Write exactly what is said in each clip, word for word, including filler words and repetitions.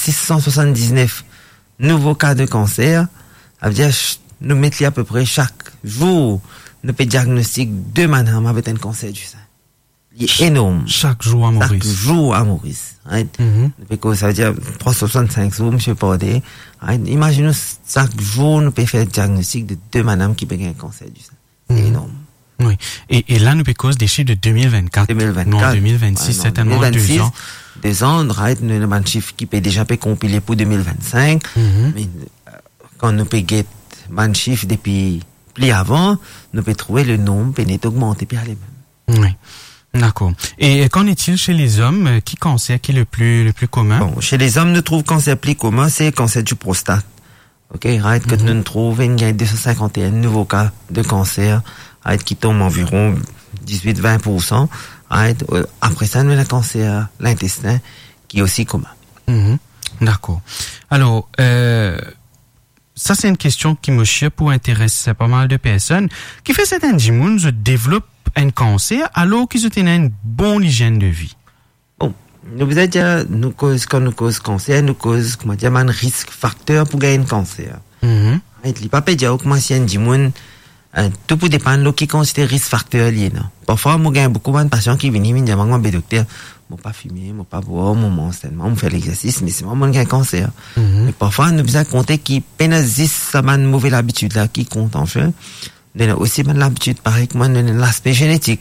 six cent soixante-dix-neuf nouveaux cas de cancer. Ça veut dire, nous mettons à peu près chaque jour, nous pouvons diagnostiquer deux madame avec un cancer du sein. Il est énorme. Chaque jour à Maurice. Chaque jour à Maurice. Right? Mm-hmm. Ça veut dire trois cent soixante-cinq jours, monsieur Porté. Right? Imaginez, chaque jour, nous pouvons faire le diagnostic de deux madames qui ont un cancer du sein. C'est mm-hmm. énorme. Oui. Et, et là, nous pouvons cause des chiffres de deux mille vingt-quatre. deux mille vingt-quatre. Non, deux mille vingt-six, ouais, non, certainement deux mille vingt-six, deux ans. Deux ans, right? Nous avons un chiffre qui peut déjà compiler pour deux mille vingt-cinq. Mm-hmm. Mais quand nous pouvons get un chiffre depuis plus avant, nous pouvons trouver le nombre peut augmenter puis aller même. Oui. D'accord. Et qu'en est-il chez les hommes? Qui cancer qui est le plus, le plus commun? Bon, chez les hommes, nous trouvons le cancer plus commun, c'est le cancer du prostate. OK, right? Mm-hmm. Que nous trouvons, il y a deux cent cinquante et un nouveaux cas de cancer, right? Qui tombent environ dix-huit à vingt pour cent. Right? Après ça, nous avons le cancer, l'intestin, qui est aussi commun. Mm-hmm. D'accord. Alors, euh, ça, c'est une question qui me chie pour intéresser pas mal de personnes. Qui fait certains gens se développent un cancer alors qu'ils ont une bonne hygiène de vie? Bon, nous vous dire, nous cause, quand nous cause cancer, nous cause, comment dire, un risque facteur pour gagner un cancer. Mm-hmm. Il n'y a pas de dire, comment si un dimoun, tout peut dépendre de ce qui considère risque facteur lié, non. Parfois, moi, j'ai beaucoup de patients qui viennent, ils me disent, moi, ben, docteur, moi, pas fumer, moi, pas boire, moi, moi, seulement, moi, faire l'exercice, mais c'est vraiment un cancer. Mm-hmm. Mais parfois, nous vous compter qui pénalise ça m'a une mauvaise habitude là, qui compte en fait. Nous avons aussi l'habitude, pareil que moi, nous avons l'aspect génétique.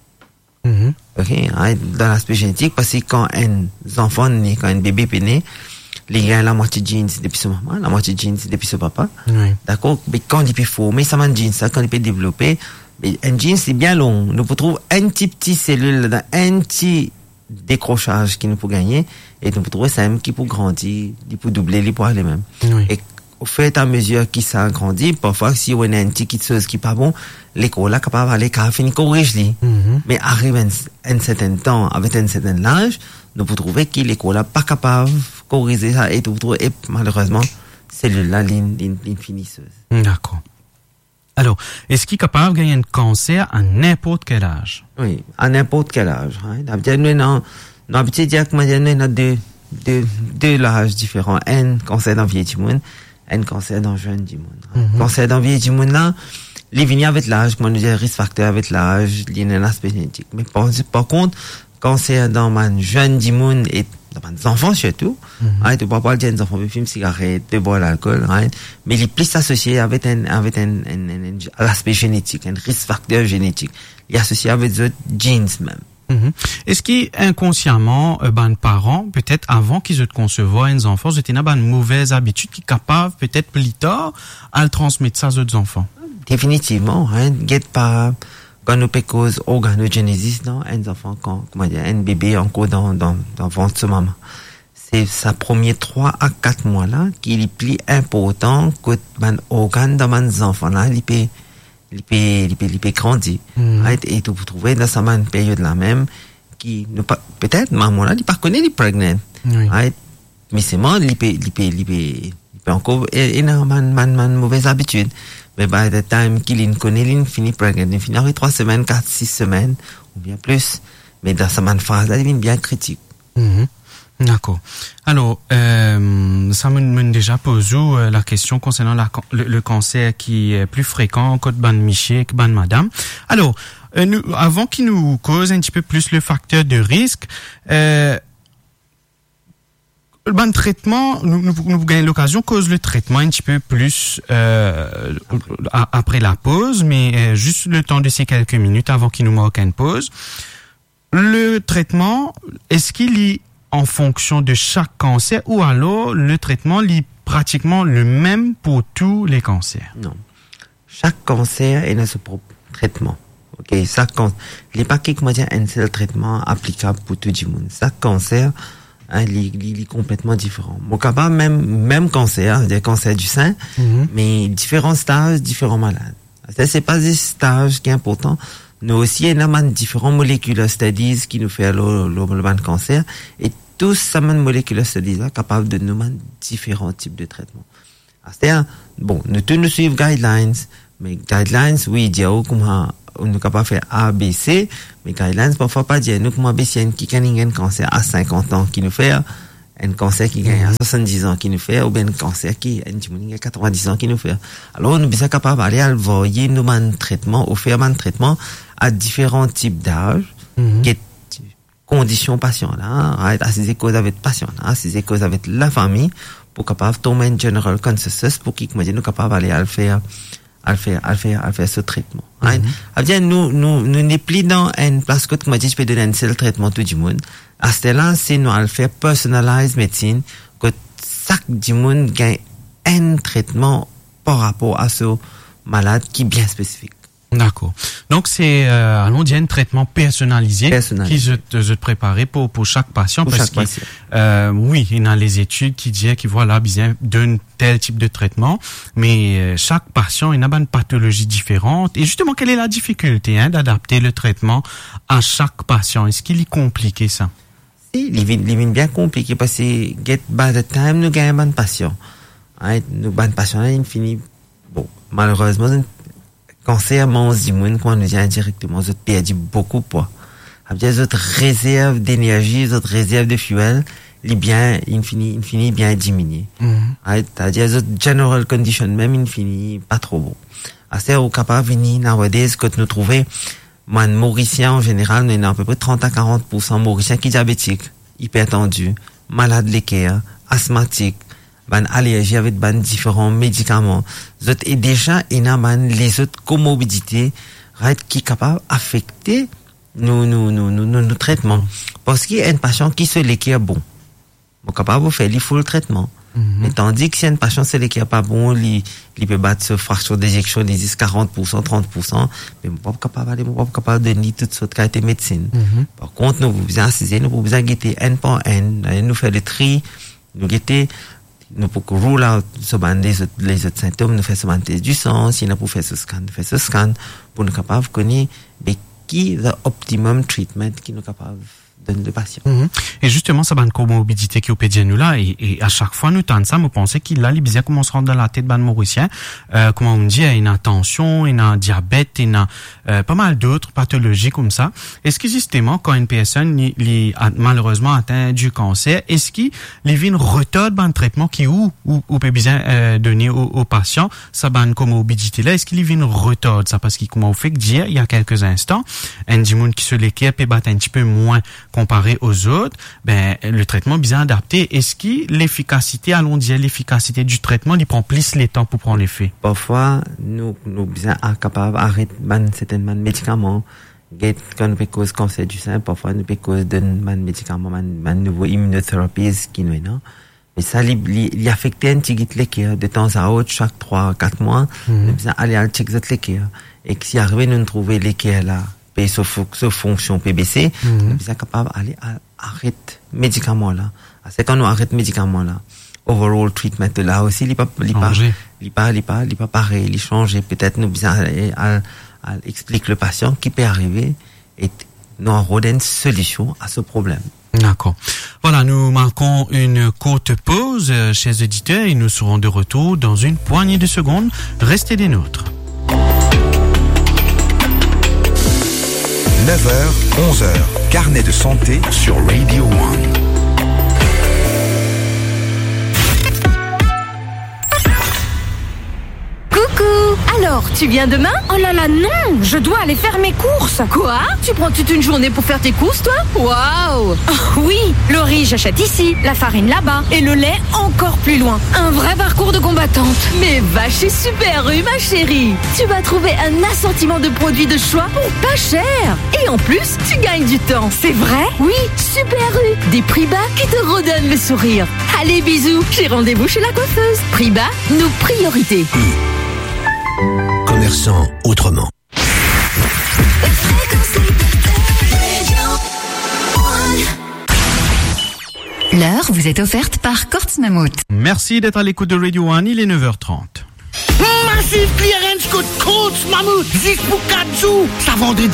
Mm-hmm. OK, dans l'aspect génétique, parce que quand un enfant naît, quand un bébé est né, il y a la moitié de jeans depuis son maman, la moitié de jeans depuis son papa. Oui. D'accord? Mais quand il peut former, ça m'a un jeans, ça, quand il peut développer, mais un jeans, c'est bien long. Nous pouvons trouver un petit, petit cellule, un petit décrochage qui nous peut gagner, et nous pouvons trouver ça qui peut grandir, il peut doubler, il peut aller même. Oui. Et au fait, à mesure qu'il s'agrandit, parfois, si on a une petite chose qui n'est pas bon, l'école est capable d'aller finir corriger. Mm-hmm. Mais arrive un, un certain temps, avec un certain âge, nous pouvons trouver que l'école n'est pas capable de corriger ça, et, et malheureusement, celle-là, l'in finisseuse. D'accord. Alors, est-ce qu'il est capable de gagner un cancer à n'importe quel âge? Oui, à n'importe quel âge. Hein. D'habitude, nous avons l'habitude de dire que nous avons deux, deux, deux âges différents. Un cancer dans le vieil monde, un cancer dans le jeune du monde. Mm-hmm. Cancer dans le vieil du monde, là, il vient avec l'âge, comme on dit, risque facteur avec l'âge, il y a un aspect génétique. Mais par, par contre, cancer dans le jeune du monde et dans les enfants surtout, mm-hmm. hein, tu ne peux pas dire des enfants qui fument cigarette, de boire l'alcool, hein, mais il est plus associé avec un, avec un, un, un, un aspect génétique, un risque facteur génétique. Il est associé avec les autres genes même. Mm-hmm. Est-ce qu'inconsciemment, euh, ben, parents, peut-être avant qu'ils aient concevoir les enfants, ils ont une mauvaise habitude qui est capable, peut-être plus tard, à le transmettre ça aux autres enfants? Définitivement, hein, get pas, quand nous peut cause organogenesis, non, un enfant, quand, comment dire, un bébé encore dans, dans, dans le ventre de maman. C'est sa première trois à quatre mois là, qu'il est plus important que man organe dans les enfants là, il peut, il peut, il peut, il peut grandir. Mm. Right? Et tu peux trouver dans sa même période là même, qui, ne pas, peut-être, maman là, il pas connaît, il est pregnant. Oui. Right? Mais c'est moi, il peut, il peut, il peut, il peut encore, énormément, man, mauvaise habitude. Mais by the time qu'il connaît, il finit pregnant, il finit après trois semaines, quatre, six semaines, ou bien plus. Mais dans sa même phase là, il devient bien critique. Mm-hmm. D'accord. Alors, euh, ça me, me déjà posé euh, la question concernant la, le, le cancer qui est plus fréquent que ban Miché, que ban madame. Alors, euh, nous, avant qu'il nous cause un petit peu plus le facteur de risque, euh, le ban traitement, nous, nous, nous gagnons l'occasion, cause le traitement un petit peu plus euh, après. après la pause, mais euh, juste le temps de ces quelques minutes avant qu'il nous manque une pause. Le traitement, est-ce qu'il est en fonction de chaque cancer ou alors le traitement est pratiquement le même pour tous les cancers? Non. Chaque cancer est dans son propre traitement. Ok, chaque cancer, il n'est pas comment dire un seul traitement applicable pour tout le monde. Chaque cancer, hein, il, il, il est complètement différent. Mon cas, même, même cancer, des cancers du sein, mm-hmm. mais différents stages, différents malades. Ça, c'est pas des stages qui est important. Nous aussi, il y a différents molecular studies qui nous fait le, le, le cancer. Et tous ces molecular studies là capables de nous demander différents types de traitements. C'est-à-dire, bon, nous tous nous suivons guidelines, mais guidelines, oui, il y a comment on est capable de faire A, B, C, mais guidelines, parfois pas dire, nous, comment B, C, qui a un cancer à cinquante ans, qui nous fait un cancer qui gagne à soixante-dix ans qui nous fait, ou bien un cancer qui a quatre-vingt-dix ans qui nous fait. Alors, nous sommes capables d'aller à voyer nos man traitements, offrir un traitement à différents types d'âge, mm-hmm. qui conditions patient là, à ces causes avec patient là, à ces causes avec la famille, pour capable tomber un general consensus, pour qu'ils nous capables d'aller à le faire, à le faire, à le faire, à le faire ce traitement. Mm-hmm. Ah bien, nous, nous, nous n'est plus dans une place que tu m'as dit, je peux donner un seul traitement tout du monde. À ce là, c'est nous à le faire personalized médecine, que chaque du monde gagne un traitement par rapport à ce malade qui est bien spécifique. D'accord. Donc c'est euh, allons dire un traitement personnalisé, personnalisé. qui se, se préparer pour pour chaque patient pour parce chaque patient. que euh, oui, il y a les études qui disent que voilà bien d'un tel type de traitement, mais euh, chaque patient il a une pathologie différente et justement quelle est la difficulté hein, d'adapter le traitement à chaque patient? Est-ce qu'il est compliqué ça? Si, il est bien compliqué parce que get by the time nous gagnons un patient, hein, nous ban patient là il finit bon malheureusement cancer mange du monde quand on nous vient directement, on perd beaucoup de poids. Après, les autres réserves d'énergie, les autres réserves de fuel, les bien, il finit, il finit bien diminuer. Mm-hmm. C'est-à-dire, les autres general conditions même, il finit pas trop bon. Assez, au capable de venir, nowadays, quand nous trouvons, moi, Mauricien, en général, nous avons à peu près trente à quarante pour cent Mauricien qui est diabétique, hypertendu, malade l'équerre, asthmatique, ban allergie avec ban différents médicaments. Et déjà, il y a ban les autres comorbidités, right, qui est capable d'affecter nos, nos, nos, nos, nos, nos traitements. Parce qu'il y a un patient qui se l'équerre bon. On est capable de faire les full traitement. Mm-hmm. Mais tandis que si un patient se l'équerre pas bon, il, il peut battre ce fraction d'éjection, ils disent quarante pour cent, trente pour cent, mais on n'est pas capable d'aller, on n'est pas capable de donner toute sorte de médecine. Mm-hmm. Par contre, nous, vous besoin assister, nous, vous besoin guetter un par un, nous faire le tri, nous guetter, nous pour rule out les autres, les autres symptômes, nous faire ce test du sang, si nous pour faire ce scan, nous faire ce scan, pour nous capable de connaître, mais qui est l'optimum treatment qui nous capable de donner le patient. Mm-hmm. Et justement, ça va une comorbidité qui est au pédiatre nous là, et, et à chaque fois, nous tentons ça, nous pensons qu'il a les bizarres comment on se rend dans la tête de Mauricien, euh, comment on dit, il y a une tension, il y a un diabète, il y a euh, pas mal d'autres pathologies comme ça. Est-ce que justement, quand une personne li, li, a malheureusement atteint du cancer, est-ce qu'il y a une retard de traitement qui ou ou, ou peut bien euh, donner au, au patient ça va une comorbidité là? Est-ce qu'il y a une retard ça? Parce que comme on fait que dire il y a quelques instants, un dimoun qui se l'équerre peut battre un petit peu moins comparé aux autres, ben le traitement bien adapté. Est-ce que l'efficacité, allons dire l'efficacité du traitement, il prend plus le temps pour prendre l'effet? Parfois, nous nous bien capables d'arrêter certains médicaments. Quand nous peut cause cancer du sein, parfois nous peut cause d'un médicament, un nouveau immunothérapie qui nous est non. Mais ça, il, il, il affecte un petit peu l'équerre de temps à autre, chaque trois, quatre mois, mm-hmm. nous besoin aller à checker cette l'équerre. Et que si arrive nous trouver l'équerre là, et ce, ce fonction P B C, mm-hmm. nous sommes capables d'aller à arrêter médicaments là. C'est quand nous arrêtons médicaments là. Overall treatment là aussi, il n'est pas, il pas, il pas, il pas, il pas pareil, il change. Peut-être nous besoin aller à, à expliquer le patient qui peut arriver et nous avons une solution à ce problème. D'accord. Voilà, nous marquons une courte pause, euh, chers auditeurs, et nous serons de retour dans une poignée de secondes. Restez des nôtres. neuf heures, onze heures, carnet de santé sur Radio One. Alors, tu viens demain? Oh là là, non! Je dois aller faire mes courses! Quoi? Tu prends toute une journée pour faire tes courses, toi? Waouh! Oh, oui! Le riz, j'achète ici, la farine là-bas, et le lait encore plus loin. Un vrai parcours de combattante. Mais va chez Super U, ma chérie! Tu vas trouver un assortiment de produits de choix pour pas cher! Et en plus, tu gagnes du temps! C'est vrai? Oui, Super U! Des prix bas qui te redonnent le sourire! Allez, bisous! J'ai rendez-vous chez la coiffeuse! Prix bas, nos priorités! Commerçant autrement. L'heure vous est offerte par Kortz Mammut. Merci d'être à l'écoute de Radio One, il est neuf heures trente. Massive clearance code Kortz Mammut, dix pour quatre jours. Ça vendrait